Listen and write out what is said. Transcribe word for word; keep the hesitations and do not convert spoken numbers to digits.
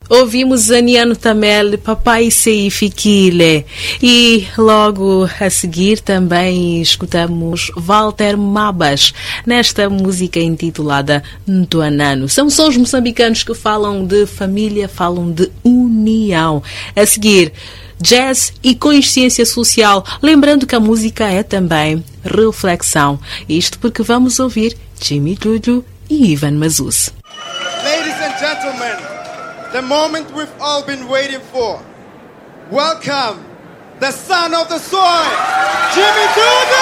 Ouvimos Aniano Tamel, Papai Sei Fikile, e logo a seguir também escutamos Walter Mabas nesta música intitulada Ntuanano. São sons moçambicanos que falam de família, falam de união. A seguir, jazz e consciência social, lembrando que a música é também reflexão. Isto porque vamos ouvir Jimmy Dudu e Ivan Mazus. Ladies and gentlemen, the moment we've all been waiting for. Welcome, the son of the soil, Jimmy Dudu!